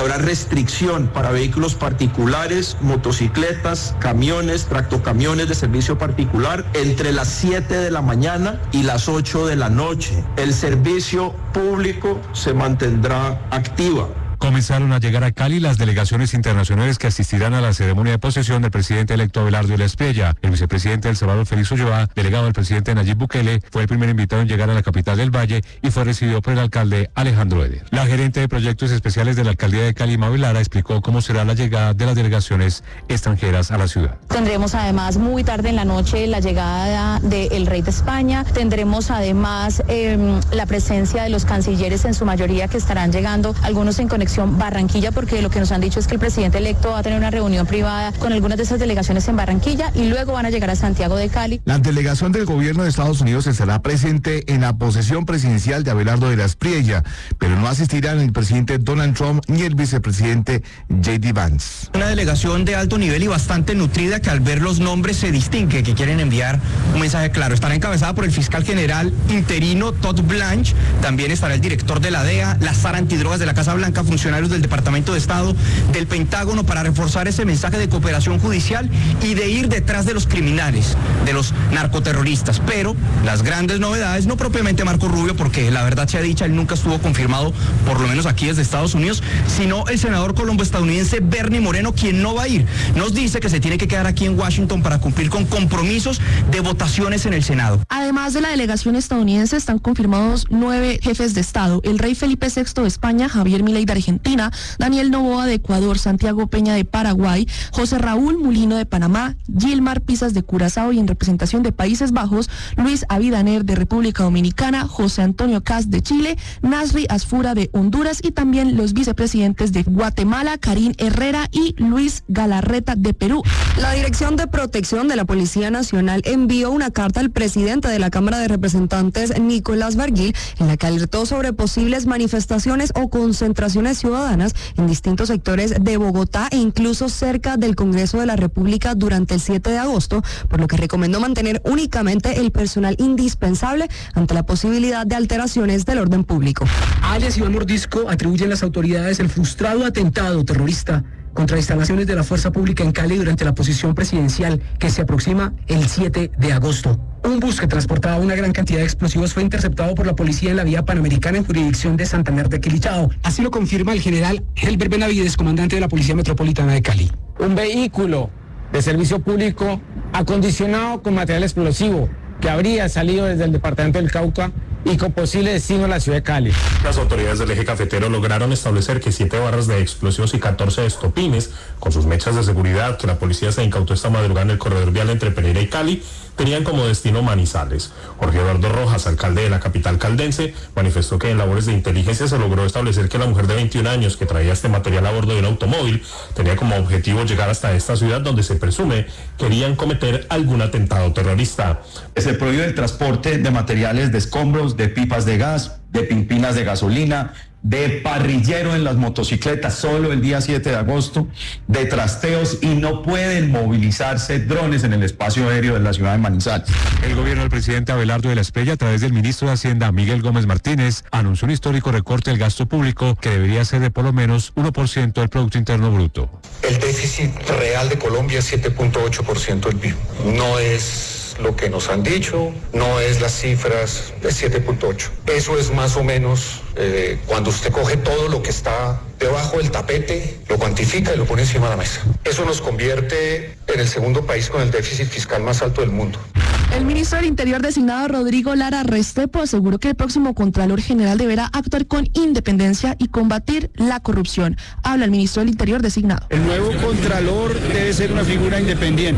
habrá restricción para vehículos particulares, motocicletas, camiones, tractocamiones de servicio particular entre las 7 de la mañana y las 8 de la noche. El servicio público se mantendrá activa. Comenzaron a llegar a Cali las delegaciones internacionales que asistirán a la ceremonia de posesión del presidente electo Abelardo de la Espriella. El vicepresidente del Salvador, Félix Ulloa, delegado del presidente Nayib Bukele, fue el primer invitado en llegar a la capital del Valle y fue recibido por el alcalde Alejandro Eder. La gerente de proyectos especiales de la alcaldía de Cali, Mabel Lara, explicó cómo será la llegada de las delegaciones extranjeras a la ciudad. Tendremos además muy tarde en la noche la llegada del rey de España. Tendremos además la presencia de los cancilleres en su mayoría que estarán llegando, algunos en conexión Barranquilla, porque lo que nos han dicho es que el presidente electo va a tener una reunión privada con algunas de esas delegaciones en Barranquilla y luego van a llegar a Santiago de Cali. La delegación del gobierno de Estados Unidos estará presente en la posesión presidencial de Abelardo de la Espriella, pero no asistirán el presidente Donald Trump ni el vicepresidente J.D. Vance. Una delegación de alto nivel y bastante nutrida que al ver los nombres se distingue, que quieren enviar un mensaje claro. Estará encabezada por el fiscal general interino Todd Blanche, también estará el director de la DEA, la SAR antidrogas de la Casa Blanca, funcionarios del Departamento de Estado, del Pentágono, para reforzar ese mensaje de cooperación judicial y de ir detrás de los criminales, de los narcoterroristas. Pero las grandes novedades, no propiamente Marco Rubio, porque la verdad sea dicha, él nunca estuvo confirmado, por lo menos aquí desde Estados Unidos, sino el senador colombo-estadounidense Bernie Moreno, quien no va a ir. Nos dice que se tiene que quedar aquí en Washington para cumplir con compromisos de votaciones en el Senado. Además de la delegación estadounidense, están confirmados 9 jefes de Estado: el rey Felipe VI de España, Javier Milei de Argentina, Daniel Noboa de Ecuador, Santiago Peña de Paraguay, José Raúl Mulino de Panamá, Gilmar Pisas de Curazao y en representación de Países Bajos, Luis Abinader de República Dominicana, José Antonio Kast de Chile, Nasri Asfura de Honduras y también los vicepresidentes de Guatemala, Karim Herrera y Luis Galarreta de Perú. La Dirección de Protección de la Policía Nacional envió una carta al presidente de la Cámara de Representantes, Nicolás Barguil, en la que alertó sobre posibles manifestaciones o concentraciones ciudadanas en distintos sectores de Bogotá e incluso cerca del Congreso de la República durante el 7 de agosto, por lo que recomendó mantener únicamente el personal indispensable ante la posibilidad de alteraciones del orden público. Alias Iván Mordisco atribuyen las autoridades el frustrado atentado terrorista contra instalaciones de la Fuerza Pública en Cali durante la posesión presidencial que se aproxima el 7 de agosto. Un bus que transportaba una gran cantidad de explosivos fue interceptado por la policía en la vía Panamericana en jurisdicción de Santander de Quilichao. Así lo confirma el general Helber Benavides, comandante de la Policía Metropolitana de Cali. Un vehículo de servicio público acondicionado con material explosivo que habría salido desde el departamento del Cauca y con posible destino a la ciudad de Cali. Las autoridades del eje cafetero lograron establecer que 7 barras de explosivos y 14 estopines con sus mechas de seguridad que la policía se incautó esta madrugada en el corredor vial entre Pereira y Cali tenían como destino Manizales. Jorge Eduardo Rojas, alcalde de la capital caldense, manifestó que en labores de inteligencia se logró establecer que la mujer de 21 años que traía este material a bordo de un automóvil tenía como objetivo llegar hasta esta ciudad donde se presume querían cometer algún atentado terrorista. Se prohíbe el transporte de materiales de escombros, de pipas de gas, de pimpinas de gasolina, de parrillero en las motocicletas solo el día 7 de agosto, de trasteos, y no pueden movilizarse drones en el espacio aéreo de la ciudad de Manizales. El gobierno del presidente Abelardo de la Espriella, a través del ministro de Hacienda, Miguel Gómez Martínez, anunció un histórico recorte del gasto público que debería ser de por lo menos 1% del Producto Interno Bruto. El déficit real de Colombia es 7.8% del PIB. No es lo que nos han dicho, no es las cifras de 7.8. Eso es más o menos cuando usted coge todo lo que está debajo del tapete, lo cuantifica y lo pone encima de la mesa. Eso nos convierte en el segundo país con el déficit fiscal más alto del mundo. El ministro del Interior designado Rodrigo Lara Restrepo aseguró que el próximo Contralor General deberá actuar con independencia y combatir la corrupción. Habla el ministro del Interior designado. El nuevo Contralor debe ser una figura independiente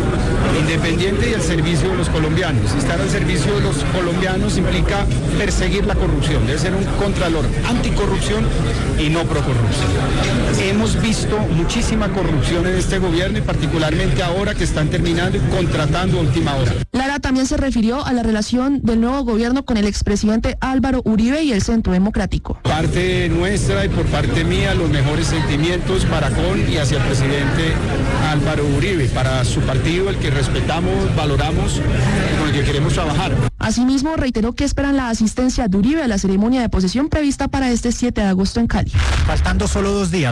y al servicio de los colombianos. Estar al servicio de los colombianos implica perseguir la corrupción. Debe ser un Contralor anticorrupción y no procorrupción. Hemos visto muchísima corrupción en este gobierno y particularmente ahora que están terminando y contratando a última hora. Lara también se refirió a la relación del nuevo gobierno con el expresidente Álvaro Uribe y el Centro Democrático. Parte nuestra y por parte mía, los mejores sentimientos para con y hacia el presidente Álvaro Uribe, para su partido, el que respetamos, valoramos y con el que queremos trabajar. Asimismo, reiteró que esperan la asistencia de Uribe a la ceremonia de posesión prevista para este 7 de agosto en Cali. Faltando solo 2 días